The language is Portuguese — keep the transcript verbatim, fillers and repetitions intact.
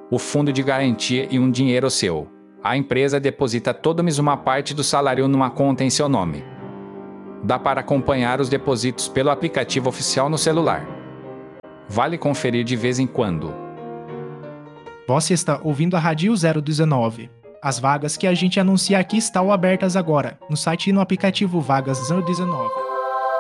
o fundo de garantia e um dinheiro seu. A empresa deposita todo mês uma parte do salário numa conta em seu nome. Dá para acompanhar os depósitos pelo aplicativo oficial no celular. Vale conferir de vez em quando. Você está ouvindo a Rádio zero dezenove. As vagas que a gente anuncia aqui estão abertas agora, no site e no aplicativo Vagas zero dezenove.